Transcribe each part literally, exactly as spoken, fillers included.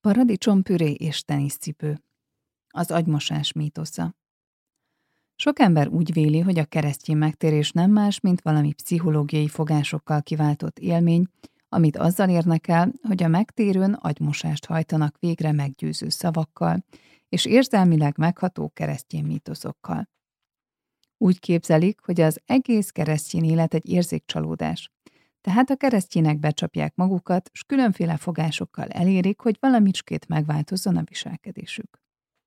Paradicsompüré és teniszcipő. Az agymosás mítosza. Sok ember úgy véli, hogy a keresztény megtérés nem más, mint valami pszichológiai fogásokkal kiváltott élmény, amit azzal érnek el, hogy a megtérőn agymosást hajtanak végre meggyőző szavakkal és érzelmileg megható keresztény mítoszokkal. Úgy képzelik, hogy az egész keresztény élet egy érzékcsalódás, tehát a keresztények becsapják magukat, s különféle fogásokkal elérik, hogy valamicskét megváltozzon a viselkedésük.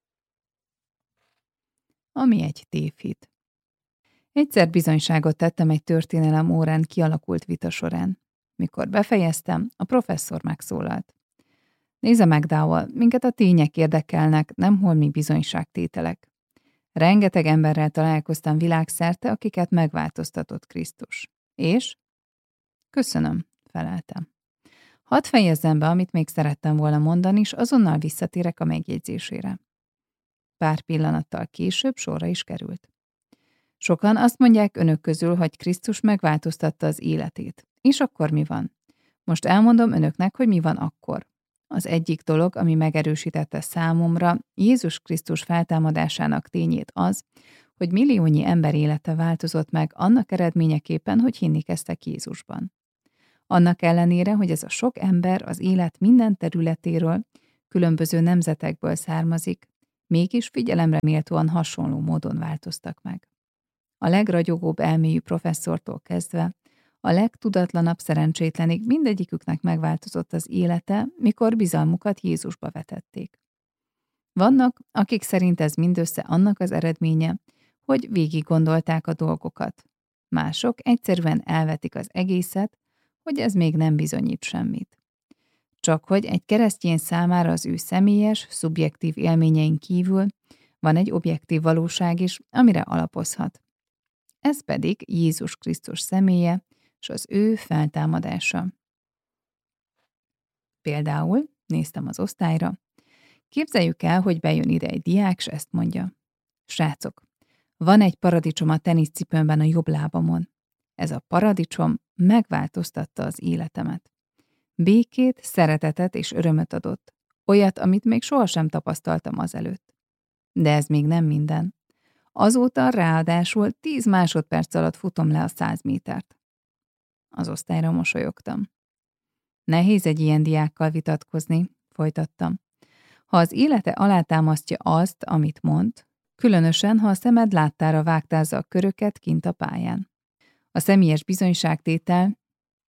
Ami egy tévhit. Egyszer bizonyságot tettem egy történelem órán kialakult vita során. Mikor befejeztem, a professzor megszólalt. Nézze meg, Dowell, minket a tények érdekelnek, nem holmi bizonyságtételek. Rengeteg emberrel találkoztam világszerte, akiket megváltoztatott Krisztus. És? Köszönöm, feleltem. Hadd fejezzem be, amit még szerettem volna mondani, és azonnal visszatérek a megjegyzésére. Pár pillanattal később sorra is került. Sokan azt mondják önök közül, hogy Krisztus megváltoztatta az életét. És akkor mi van? Most elmondom önöknek, hogy mi van akkor. Az egyik dolog, ami megerősítette számomra Jézus Krisztus feltámadásának tényét az, hogy milliónyi ember élete változott meg annak eredményeképpen, hogy hinni kezdtek Jézusban. Annak ellenére, hogy ez a sok ember az élet minden területéről, különböző nemzetekből származik, mégis figyelemre méltóan hasonló módon változtak meg. A legragyogóbb elmélyű professzortól kezdve, a legtudatlanabb szerencsétlenig mindegyiküknek megváltozott az élete, mikor bizalmukat Jézusba vetették. Vannak, akik szerint ez mindössze annak az eredménye, hogy végig gondolták a dolgokat. Mások egyszerűen elvetik az egészet, hogy ez még nem bizonyít semmit. Csak hogy egy keresztény számára az ő személyes, szubjektív élményein kívül van egy objektív valóság is, amire alapozhat. Ez pedig Jézus Krisztus személye és az ő feltámadása. Például, néztem az osztályra, képzeljük el, hogy bejön ide egy diák, és ezt mondja. Srácok, van egy paradicsom a teniszcipőmben a jobb lábamon. Ez a paradicsom megváltoztatta az életemet. Békét, szeretetet és örömöt adott. Olyat, amit még sohasem tapasztaltam azelőtt. De ez még nem minden. Azóta ráadásul tíz másodperc alatt futom le a száz métert. Az osztályra mosolyogtam. Nehéz egy ilyen diákkal vitatkozni, folytattam. Ha az élete alátámasztja azt, amit mond, különösen, ha a szemed láttára vágtázza a köröket kint a pályán. A személyes bizonyságtétel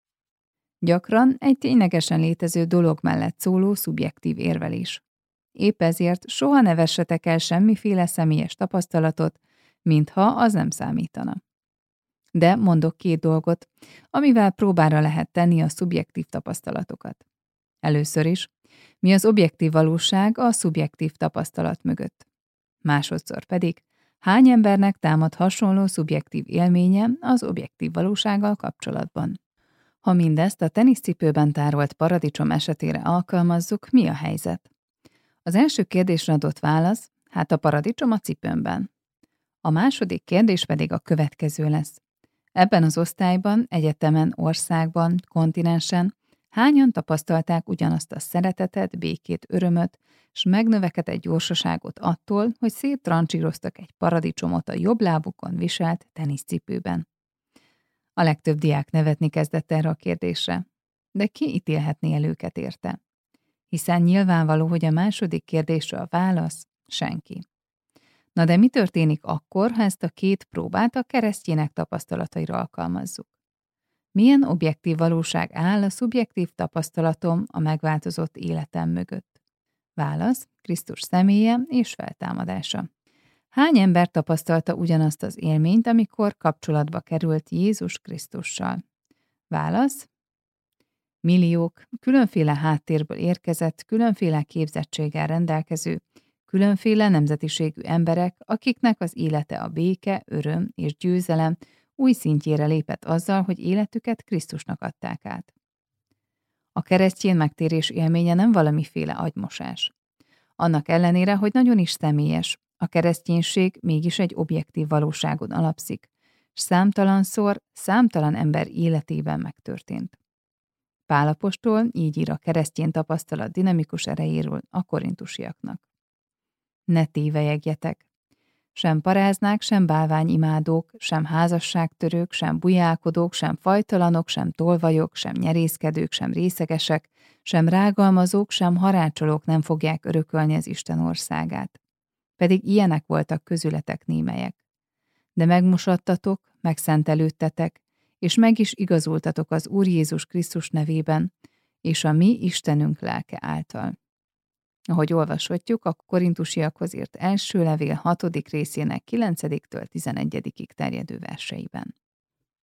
gyakran egy ténylegesen létező dolog mellett szóló szubjektív érvelés. Épp ezért soha ne vessetek el semmiféle személyes tapasztalatot, mintha az nem számítana. De mondok két dolgot, amivel próbára lehet tenni a szubjektív tapasztalatokat. Először is, mi az objektív valóság a szubjektív tapasztalat mögött. Másodszor pedig, hány embernek támad hasonló szubjektív élménye az objektív valósággal kapcsolatban. Ha mindezt a teniszcipőben tárolt paradicsom esetére alkalmazzuk, mi a helyzet? Az első kérdésre adott válasz, hát a paradicsom a cipőmben. A második kérdés pedig a következő lesz. Ebben az osztályban, egyetemen, országban, kontinensen hányan tapasztalták ugyanazt a szeretetet, békét, örömöt, s megnövekedett gyorsaságot attól, hogy széttrancsíroztak egy paradicsomot a jobb lábukon viselt teniszcipőben. A legtöbb diák nevetni kezdett erre a kérdésre, de ki ítélhetné el őket érte? Hiszen nyilvánvaló, hogy a második kérdésre a válasz senki. Na de mi történik akkor, ha ezt a két próbát a keresztjének tapasztalataira alkalmazzuk? Milyen objektív valóság áll a szubjektív tapasztalatom a megváltozott életem mögött? Válasz, Krisztus személye és feltámadása. Hány ember tapasztalta ugyanazt az élményt, amikor kapcsolatba került Jézus Krisztussal? Válasz, milliók, különféle háttérből érkezett, különféle képzettséggel rendelkező, különféle nemzetiségű emberek, akiknek az élete a béke, öröm és győzelem új szintjére lépett azzal, hogy életüket Krisztusnak adták át. A keresztény megtérés élménye nem valamiféle agymosás. Annak ellenére, hogy nagyon is személyes, a kereszténység mégis egy objektív valóságon alapszik, s számtalanszor, számtalan ember életében megtörtént. Pál apostol így ír a keresztény tapasztalat dinamikus erejéről a korintusiaknak. Ne tévelyegjetek! Sem paráznák, sem bálványimádók, sem házasságtörők, sem bujálkodók, sem fajtalanok, sem tolvajok, sem nyerészkedők, sem részegesek, sem rágalmazók, sem harácsolók nem fogják örökölni az Isten országát. Pedig ilyenek voltak közületek némelyek. De megmosodtatok, megszentelődtetek, és meg is igazultatok az Úr Jézus Krisztus nevében, és a mi Istenünk lelke által. Ahogy olvashatjuk, a korintusiakhoz írt első levél hatodik részének kilencediktől tizenegyedikig terjedő verseiben.